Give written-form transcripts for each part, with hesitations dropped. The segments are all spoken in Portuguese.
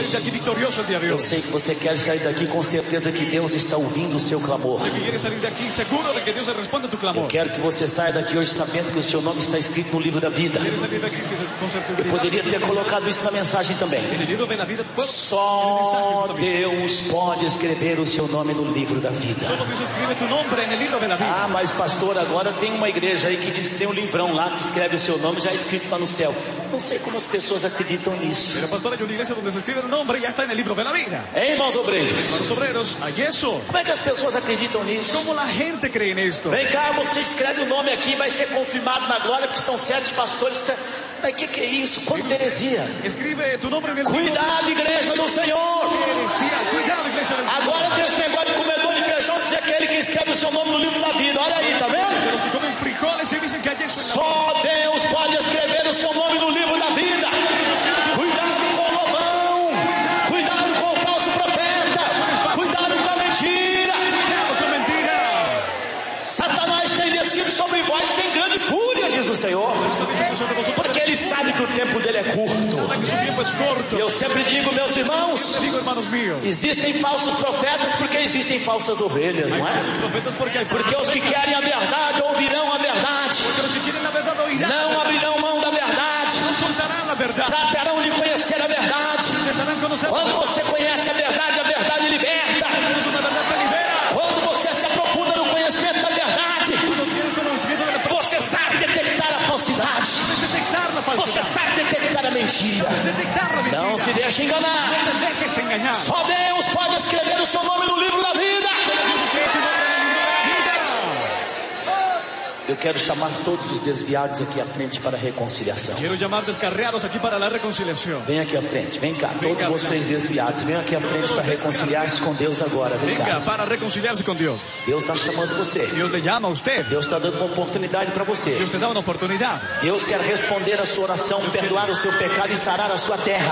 de aquí victorioso el día de Eu hoy. sei que você quer sair daqui com certeza que Deus está ouvindo o seu clamor. Sé que quieres salir de aquí seguro de que Dios te responde a tu Eu clamor. quero que você saia daqui hoje sabendo que o seu nome está escrito no livro da vida. Quieres salir de aquí con Eu certidumbre. poderia ter colocado isso na mensagem também. En el libro de la vida, Só Deus pode escrever o seu nome no livro da vida. solo Dios escribe tu nombre en el libro de la vida. Ah, mas pastor, agora tem uma igreja aí que diz que tem um livrão lá que escreve o seu nome já escrito lá no céu. Não sei como as pessoas acreditam nisso. Pero pastor, hay una iglesia donde se escribe el nombre y ya está en el libro de la vida. Hein, irmãos obreiros? Para los obreros, hay eso. Como é que as pessoas acreditam nisso? ¿Cómo la gente cree en esto? Vem cá, você escreve o nome aqui, vai ser confirmado na glória, porque são 7 pastores. Mas que é isso? Quanta heresia! Escribe tu nombre en el libro. Cuidado, igreja do Senhor! Heresía. Cuidado, iglesia del Señor. Agora tem esse negócio de comedor de feijão, dizer aquele que escreve o seu nome no livro da vida. Olha aí, tá vendo? Los que comen frijoles y dicen que hay eso en la Só Deus pode escrever o seu nome no livro da vida. Cuidado com o lobão, cuidado com o falso profeta, cuidado com a mentira. Cuidado con mentira. Satanás tem descido sobre vós, tem grande fúria, diz o Senhor, porque ele sabe que o tempo dele é curto. Sabe que su tiempo es corto. Eu sempre digo, meus irmãos, Digo, hermanos míos, existem falsos profetas porque existem falsas ovelhas, não é? profetas porque hay Porque os que querem a verdade ouvirão a verdade, Porque los que quieren la verdad oirán. não abrirão mão da verdade, No soltarán la verdad. tratarão de conhecer a verdade. Intentarán conocer. Quando você conhece a verdade liberta. Conoces una verdad te libera. Quando você se aprofunda no conhecimento da verdade, Cuando tienes conocimiento de la verdad, você sabe detectar a falsidade, puedes detectar la você falsedad. sabe detectar a mentira. Detectar la mentira. Não se deixe enganar. No te dejes engañar. Só Deus pode escrever o seu nome no livro da vida. Eu quero chamar todos os desviados aqui à frente para a reconciliação. Quiero llamar descarriados aquí para la reconciliación. Vem aqui à frente, vem cá. Todos vocês desviados, venham aqui à frente para reconciliar-se com Deus agora. Vem Venga, cá. para reconciliarse con Dios. Deus está chamando você. Dios le llama a usted. Deus está dando uma oportunidade para você. Dios te da una oportunidad. Deus quer responder a sua oração, perdoar o seu pecado e sarar a sua terra.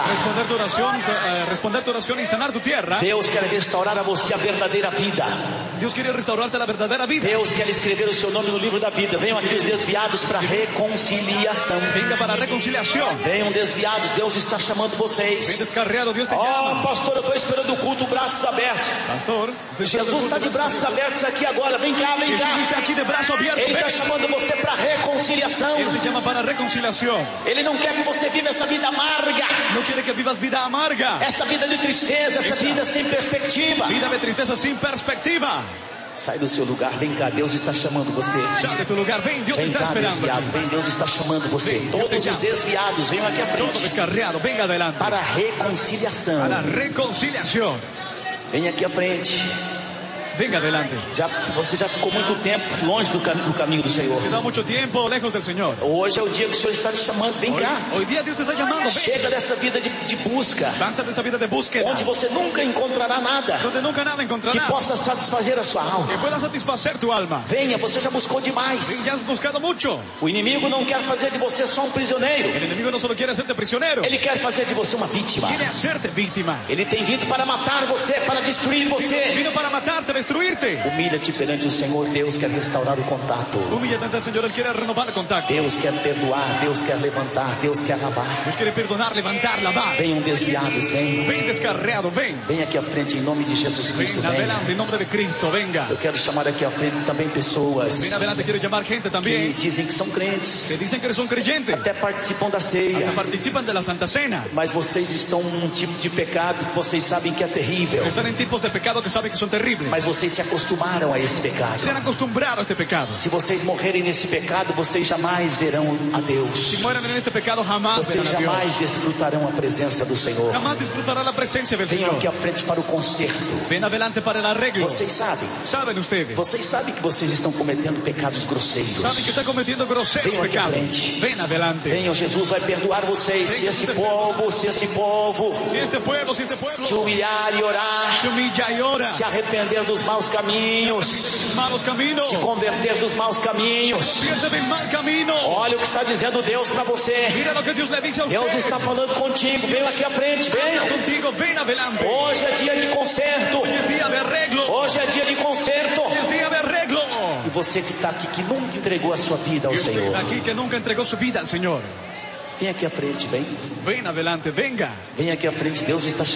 Responder tu oración y sanar tu tierra. Deus quer restaurar a você a verdadeira vida. Dios quiere restaurarte la verdadera vida. Deus quer escrever o seu nome no livro da vida. Venham aqui os desviados para reconciliação. Venga para reconciliación. Venham desviados, Deus está chamando Ven vocês. descarriado, Dios te Oh, llama. pastor, eu estou esperando o culto, braços abertos. Pastor, Jesus está de braços abertos aqui agora. Vem cá, vem Jesús cá. está aquí de brazo abierto. Ele está Ven. chamando você para reconciliação. Él te llama para reconciliación. Ele não quer que você viva essa vida amarga, No quiere que vivas vida amarga. essa vida de tristeza, essa vida sem perspectiva. Vida de tristeza sin perspectiva. Sai do seu lugar, vem cá, Deus está chamando você. Sal de tu lugar. Ven, Dios te Vem está cá, esperando. desviado, vem, Deus está chamando você. Vem, Deus Todos te os llama. desviados, venham aqui à Todo frente descarriado, venga adelante. para a reconciliação. A la reconciliación. Vem aqui à frente. Venga adelante. Você já ficou muito tempo longe do caminho do Senhor. Te da mucho tiempo lejos del Señor. Hoje é o dia que o Senhor está te chamando. Vem cá. Hoy día Dios te está llamando. Ven. Chega dessa vida de busca, Basta de esa vida de búsqueda. onde você nunca encontrará nada Donde nunca nada que encontrarás. possa satisfazer a sua alma. Que pueda satisfacer tu alma. Venha, você já buscou Ven, demais. ya has buscado mucho. O inimigo não quer fazer de você só um prisioneiro. El enemigo no solo quiere hacerte prisionero. Ele quer fazer de você uma vítima. Quiere hacerte víctima. Ele tem vindo para matar você, para destruir você. Vino para matarte, destruirte. Humilha-te perante o Senhor. Deus quer restaurar o contato. Humíllate ante el Señor. Él quiere renovar el contacto. Deus quer perdoar, Deus quer levantar, Deus quer lavar. Dios quiere perdonar, levantar, lavar. Venham desviados, venham. Ven descarriado, ven. Venha aqui à frente em nome de Jesus Cristo. Ven Venha. adelante en nombre de Cristo, venga. Eu quero chamar aqui à frente também pessoas Ven adelante, quiero llamar gente que también dizem que são crentes, que dicen que son creyentes, até participam da que ceia, participan de la Santa Cena, mas vocês estão num tipo de pecado que vocês sabem que é terrível, están en tipos de pecado que saben que son terribles, mas vocês se acostumaram a esse pecado. se han acostumbrado a este pecado. Se vocês morrerem nesse pecado, vocês jamais verão a Deus. Si mueren en este pecado, jamás Vocês verán a jamais Dios. desfrutarão a presença do Senhor. Jamás disfrutará la presencia del Venham Señor. aqui à frente para o conserto. Ven adelante para el arreglo. Vocês sabem Saben ustedes. que vocês estão cometendo pecados grosseiros. Saben que están cometiendo groseros Venham aqui à pecados. frente. Ven adelante. Venham, Jesus vai perdoar vocês. Se esse povo Si este pueblo se humilhar e orar, se humilla y ora, se arrepender dos maus caminhos, sus malos caminos, se converter dos maus caminhos, pierde del mal camino. olha o que está dizendo Deus para você. Mira lo que Dios le dice a usted. Deus está falando contigo. Venham aqui à frente, venham. Contigo, ven adelante. Hoje é dia de conserto. Hoy es día de arreglo. Hoje é dia de conserto. Hoy es día de arreglo. E você que está aqui, que nunca entregou a sua vida ao Y usted Senhor, aquí que nunca entregó su vida al Señor. vem aqui à frente, vem. Ven adelante, venga. Vem aqui à frente, Deus está